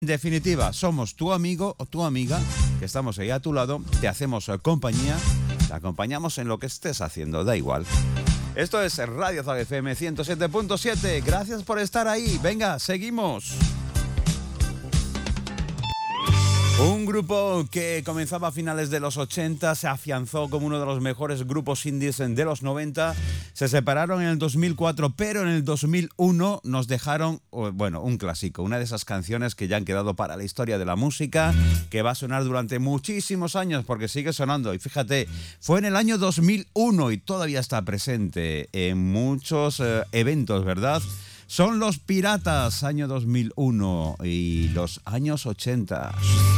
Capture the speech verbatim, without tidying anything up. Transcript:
En definitiva, somos tu amigo o tu amiga, que estamos ahí a tu lado, te hacemos compañía, te acompañamos en lo que estés haciendo, da igual. Esto es Radio Zaga F M ciento siete punto siete, gracias por estar ahí, venga, seguimos. Un grupo que comenzaba a finales de los ochenta, se afianzó como uno de los mejores grupos indies de los noventa, se separaron en el dos mil cuatro, pero en el dos mil uno nos dejaron, bueno, un clásico, una de esas canciones que ya han quedado para la historia de la música, que va a sonar durante muchísimos años porque sigue sonando. Y fíjate, fue en el año dos mil uno y todavía está presente en muchos eh, eventos, ¿verdad? Son Los Piratas, año dos mil uno y los años ochenta.